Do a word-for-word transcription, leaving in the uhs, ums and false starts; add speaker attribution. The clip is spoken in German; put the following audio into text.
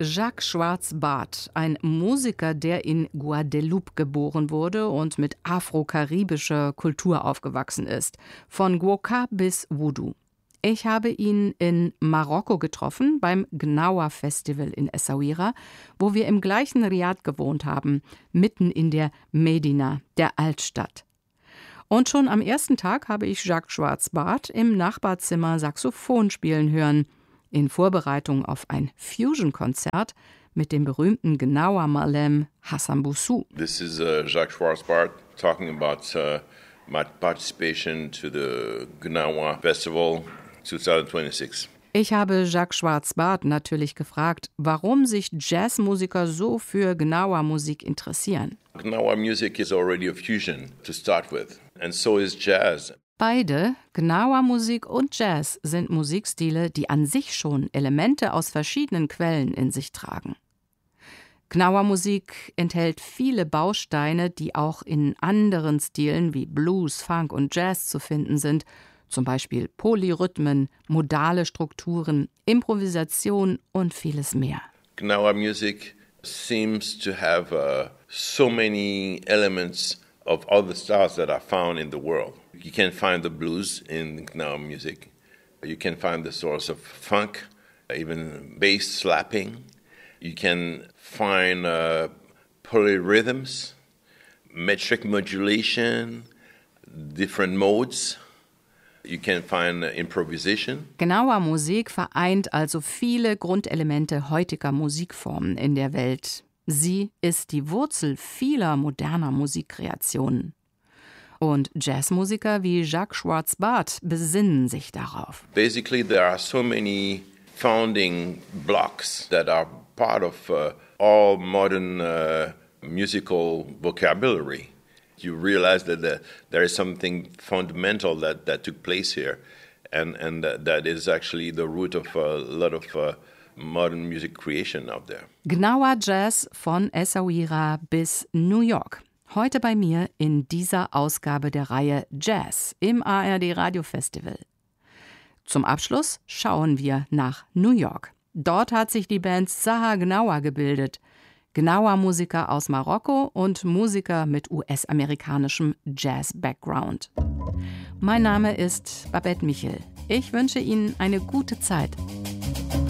Speaker 1: Jacques Schwarz-Bart, ein Musiker, der in Guadeloupe geboren wurde und mit afro-karibischer Kultur aufgewachsen ist, von Gwoka bis Voodoo. Ich habe ihn in Marokko getroffen, beim Gnawa Festival in Essaouira, wo wir im gleichen Riad gewohnt haben, mitten in der Medina, der Altstadt. Und schon am ersten Tag habe ich Jacques Schwarz-Bart im Nachbarzimmer Saxophon spielen hören, in Vorbereitung auf ein Fusion-Konzert mit dem berühmten Gnawa Malem Hassan Boussou.
Speaker 2: This is uh, Jacques Schwarz-Bart talking about uh, my participation to the Gnawa Festival twenty twenty-six.
Speaker 1: Ich habe Jacques Schwarz-Bart natürlich gefragt, warum sich Jazzmusiker so für Gnawa-Musik interessieren.
Speaker 2: Gnawa music is already a fusion to start with, and so is jazz.
Speaker 1: Beide, Gnawa-Musik und Jazz, sind Musikstile, die an sich schon Elemente aus verschiedenen Quellen in sich tragen. Gnawa-Musik enthält viele Bausteine, die auch in anderen Stilen wie Blues, Funk und Jazz zu finden sind, zum Beispiel Polyrhythmen, modale Strukturen, Improvisation und vieles mehr.
Speaker 2: Gnawa music seems to have uh, so many elements of all the styles that are found in the world. You can find the blues in Gnawa music. You can find the source of funk, even bass slapping. You can find uh, polyrhythms, metric modulation, different modes. You can find uh, improvisation.
Speaker 1: Gnawa-Musik vereint also viele Grundelemente heutiger Musikformen in der Welt. Sie ist die Wurzel vieler moderner Musikkreationen. Und Jazzmusiker wie Jacques Schwarz-Bart besinnen sich darauf.
Speaker 2: Basically, there are so many founding blocks that are part of uh, all modern uh, musical vocabulary. You realize that the, there is something fundamental that, that took place here, and, and that, that is actually the root of a lot of uh, modern music creation out there.
Speaker 1: Gnawa Jazz von Essaouira bis New York. Heute bei mir in dieser Ausgabe der Reihe Jazz im A R D Radio Festival. Zum Abschluss schauen wir nach New York. Dort hat sich die Band Saha Gnawa gebildet. Gnawa-Musiker aus Marokko und Musiker mit U S-amerikanischem Jazz-Background. Mein Name ist Babette Michel. Ich wünsche Ihnen eine gute Zeit.